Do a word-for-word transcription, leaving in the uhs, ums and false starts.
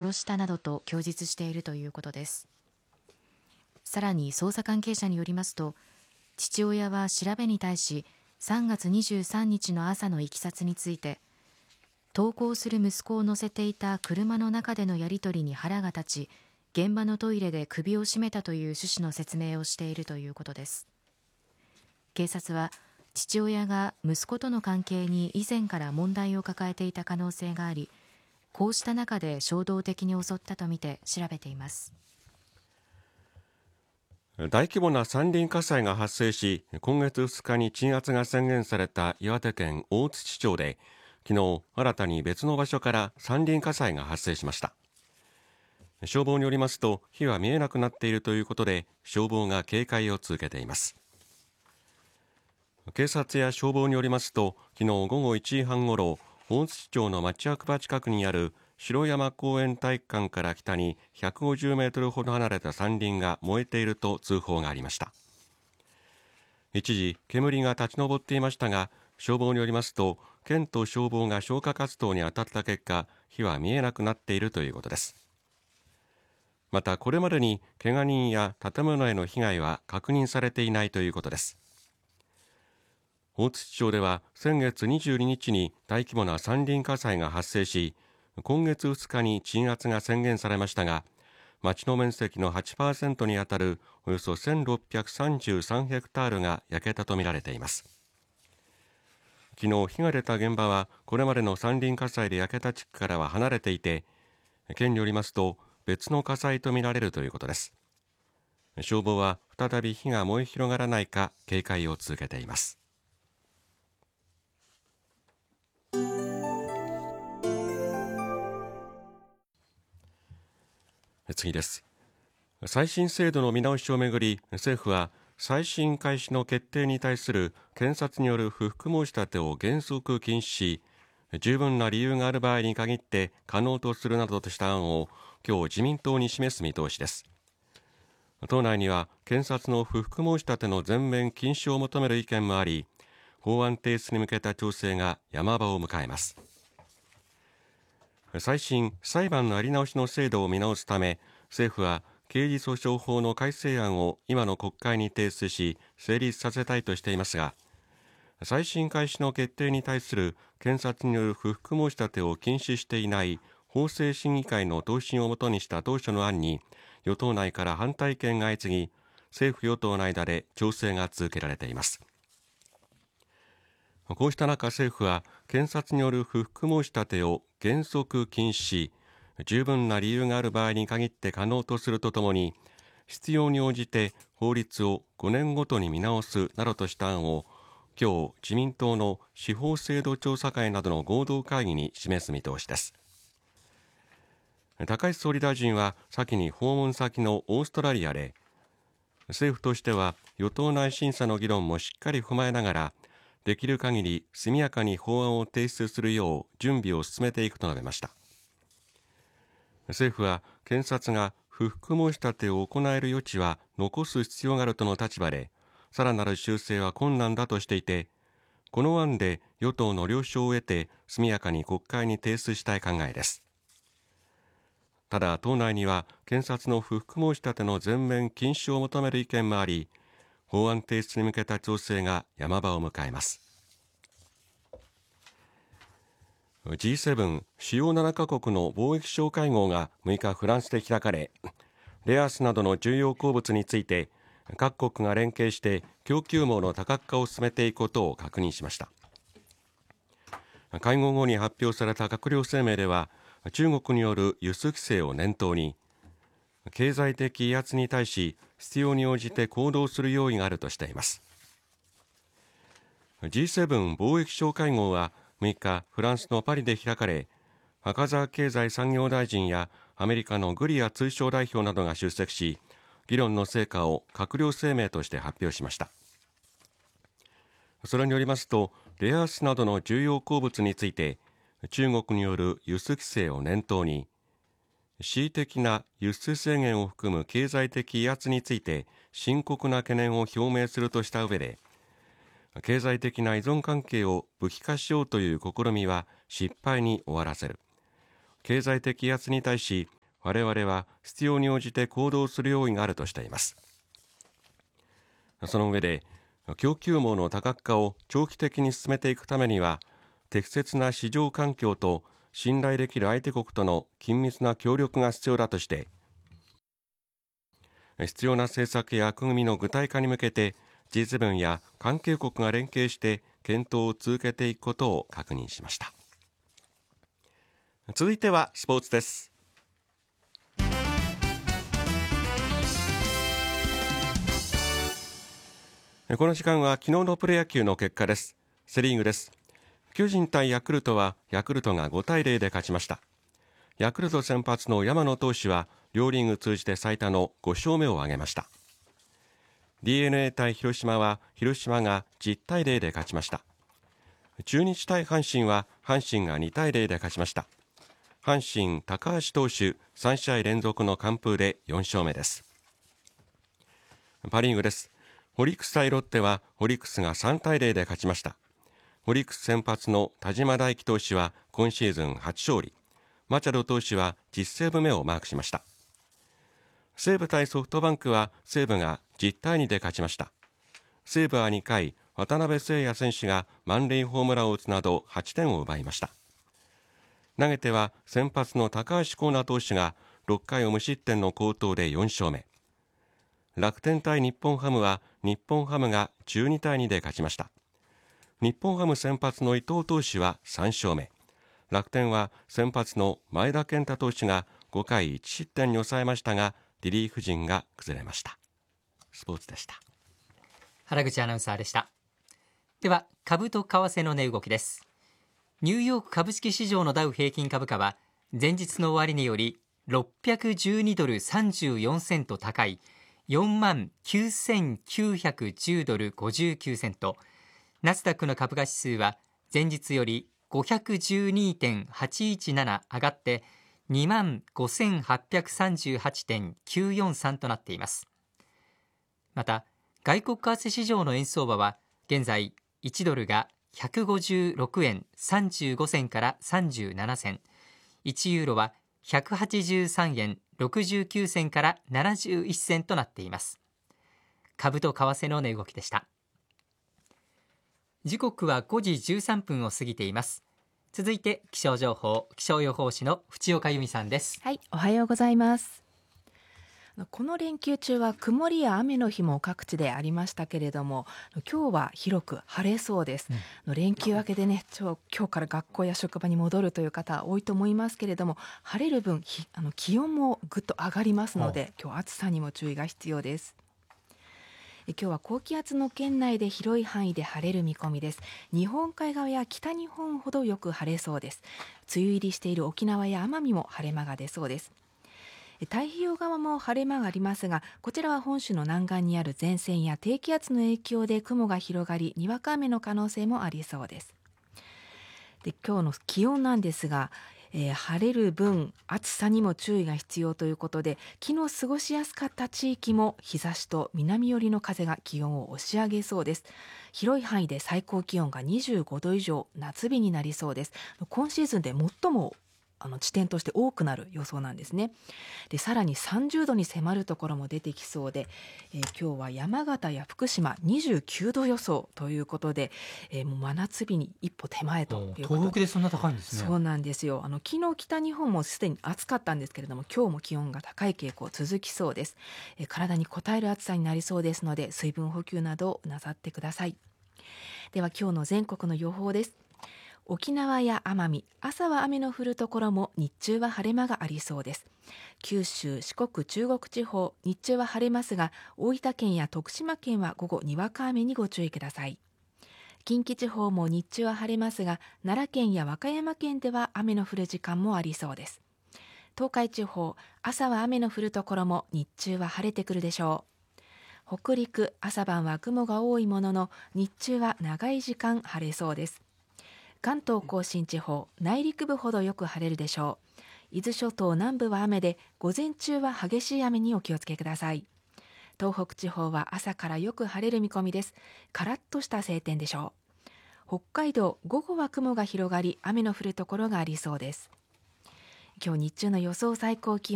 殺したなどと供述しているということです。さらに捜査関係者によりますと、父親は調べに対しさんがつにじゅうさんにちの朝のいきさつについて、登校する息子を乗せていた車の中でのやり取りに腹が立ち、現場のトイレで首を絞めたという趣旨の説明をしているということです。警察は父親が息子との関係に以前から問題を抱えていた可能性があり、こうした中で衝動的に襲ったとみて調べています。 大規模な山林火災が発生し、今月ふつかに鎮圧が宣言された岩手県大槌町で、昨日新たに別の場所から山林火災が発生しました。消防によりますと、火は見えなくなっているということで、消防が警戒を続けています。警察や消防によりますと、昨日午後いちじはんごろ、大槌町の町役場近くにある城山公園体育館から北にひゃくごじゅうメートルほど離れた山林が燃えていると通報がありました。一時煙が立ち上っていましたが、消防によりますと、県と消防が消火活動に当たった結果、火は見えなくなっているということです。またこれまでに怪我人や建物への被害は確認されていないということです。大槌町では先月にじゅうににちに大規模な山林火災が発生し、今月ふつかに鎮圧が宣言されましたが、町の面積の はちパーセント にあたるおよそせんろっぴゃくさんじゅうさんヘクタールが焼けたとみられています。昨日火が出た現場はこれまでの山林火災で焼けた地区からは離れていて、県によりますと別の火災とみられるということです。消防は再び火が燃え広がらないか警戒を続けています。次です。再審制度の見直しをめぐり、政府は再審開始の決定に対する検察による不服申し立てを原則禁止し、十分な理由がある場合に限って可能とするなどとした案を今日自民党に示す見通しです。党内には検察の不服申し立ての全面禁止を求める意見もあり、法案提出に向けた調整が山場を迎えます。再審・裁判のあり直しの制度を見直すため、政府は刑事訴訟法の改正案を今の国会に提出し成立させたいとしていますが、再審開始の決定に対する検察による不服申し立てを禁止していない法制審議会の答申をもとにした当初の案に与党内から反対意見が相次ぎ、政府与党の間で調整が続けられています。こうした中、政府は検察による不服申し立てを原則禁止し、十分な理由がある場合に限って可能とするとともに、必要に応じて法律をごねんごとに見直すなどとした案を今日自民党の司法制度調査会などの合同会議に示す見通しです。高市総理大臣は先に訪問先のオーストラリアで、政府としては与党内審査の議論もしっかり踏まえながら、できる限り速やかに法案を提出するよう準備を進めていくと述べました。政府は検察が不服申し立てを行える余地は残す必要があるとの立場で、さらなる修正は困難だとしていて、この案で与党の了承を得て速やかに国会に提出したい考えです。ただ党内には検察の不服申し立ての全面禁止を求める意見もあり、法案提出に向けた調整が山場を迎えます。 ジーセブン 主要ななカ国の貿易相会合がむいかフランスで開かれ、レアアースなどの重要鉱物について各国が連携して供給網の多角化を進めていくことを確認しました。会合後に発表された閣僚声明では、中国による輸出規制を念頭に、経済的威圧に対し必要に応じて行動する用意があるとしています。 ジーセブン 貿易相会合はむいかフランスのパリで開かれ、赤澤経済産業大臣やアメリカのグリア通商代表などが出席し、議論の成果を閣僚声明として発表しました。それによりますと、レアアースなどの重要鉱物について中国による輸出規制を念頭に、恣意的な輸出制限を含む経済的威圧について深刻な懸念を表明するとした上で、経済的な依存関係を武器化しようという試みは失敗に終わらせる。経済的威圧に対し我々は必要に応じて行動する用意があるとしています。その上で、供給網の多角化を長期的に進めていくためには、適切な市場環境と信頼できる相手国との緊密な協力が必要だとして、必要な政策や枠組みの具体化に向けて ジーセブン や関係国が連携して検討を続けていくことを確認しました。続いてはスポーツです。この時間は昨日のプロ野球の結果です。セリーグです。巨人対ヤクルトはヤクルトがごたいゼロで勝ちました。ヤクルト先発の山野投手は両リーグ通じて最多のごしょうめを挙げました。 ディーエヌエー 対広島は広島がじゅうたいゼロで勝ちました。中日対阪神は阪神がにたいゼロで勝ちました。阪神高橋投手さんしあい連続の完封でよんしょうめです。パリーグです。オリックス対ロッテはオリックスがさんたいゼロで勝ちました。オリックス先発の田島大輝投手は今シーズン初勝利、マチャド投手はじゅっセーブ目をマークしました。西武対ソフトバンクは西武がじゅうたいにで勝ちました。西武はにかい、渡辺誠也選手が満塁ホームランを打つなどはちてんを奪いました。投げては先発の高橋光成投手がろっかいを無失点の好投でよんしょうめ。楽天対日本ハムは日本ハムがじゅうにたいにで勝ちました。日本ハム先発の伊藤投手はさんしょうめ。楽天は先発の前田健太投手がごかいいちしってんに抑えましたが、リリーフ陣が崩れました。スポーツでした。 原口アナウンサーでした。では株と為替の値動きです。ニューヨーク株式市場のダウ平均株価は前日の終値よりろっぴゃくじゅうにドルさんじゅうよんセント高い よんまんきゅうせんきゅうひゃくじゅうドルごじゅうきゅうセント、ナスダックの株価指数は前日より ごひゃくじゅうにてんはちいちなな 上がって にまんごせんはっぴゃくさんじゅうはちてんきゅうよんさん となっています。また外国為替市場の円相場は現在いちドルがひゃくごじゅうろくえんさんじゅうごせんからさんじゅうななせん、いちユーロはひゃくはちじゅうさんえんろくじゅうきゅうせんからななじゅういっせんとなっています。株と為替の値動きでした。時刻はごじじゅうさんぷんを過ぎています。続いて気象情報、気象予報士の淵岡由美さんです。 はい、おはようございます。この連休中は曇りや雨の日も各地でありましたけれども、今日は広く晴れそうです。うん、連休明けでね、今日から学校や職場に戻るという方多いと思いますけれども、晴れる分あの気温もぐっと上がりますので、今日暑さにも注意が必要です。今日は高気圧の圏内で広い範囲で晴れる見込みです。日本海側や北日本ほどよく晴れそうです。梅雨入りしている沖縄や奄美も晴れ間が出そうです。太平洋側も晴れ間がありますが、こちらは本州の南岸にある前線や低気圧の影響で雲が広がり、にわか雨の可能性もありそうです。で、今日の気温なんですが、えー、晴れる分暑さにも注意が必要ということで、昨日過ごしやすかった地域も日差しと南寄りの風が気温を押し上げそうです。広い範囲で最高気温がにじゅうごど以上、夏日になりそうです。今シーズンで最もあの地点として多くなる予想なんですね。で、さらにさんじゅうどに迫るところも出てきそうで、えー、今日は山形や福島にじゅうきゅうど予想ということで、えー、もう真夏日に一歩手前ということで、 東北でそんな高いんですね。 そうなんですよ。あの昨日北日本もすでに暑かったんですけれども、今日も気温が高い傾向続きそうです。えー、体に応える暑さになりそうですので、水分補給などなさってください。では今日の全国の予報です。沖縄や奄美、朝は雨の降るところも日中は晴れ間がありそうです。九州、四国、中国地方、日中は晴れますが、大分県や徳島県は午後にわか雨にご注意ください。近畿地方も日中は晴れますが、奈良県や和歌山県では雨の降る時間もありそうです。東海地方、朝は雨の降るところも日中は晴れてくるでしょう。北陸、朝晩は雲が多いものの、日中は長い時間晴れそうです。関東甲信地方、内陸部ほどよく晴れるでしょう。伊豆諸島南部は雨で、午前中は激しい雨にお気をつけください。東北地方は朝からよく晴れる見込みです。カラッとした晴天でしょう。北海道、午後は雲が広がり、雨の降るところがありそうです。今日日中の予想最高気温